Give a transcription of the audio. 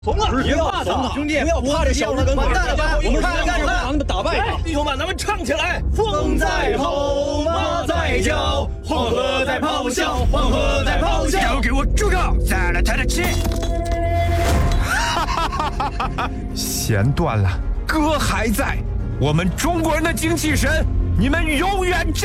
怂了，别怕他，兄弟，不要怕这小子，完蛋了吧？我们看干什么？把他们打败他！弟兄们，咱们唱起来！风在吼，马在叫，黄河在咆哮，黄河在咆哮。 都给我住手！再来抬抬气！哈哈哈哈哈！弦断了，歌还在。我们中国人的精气神，你们永远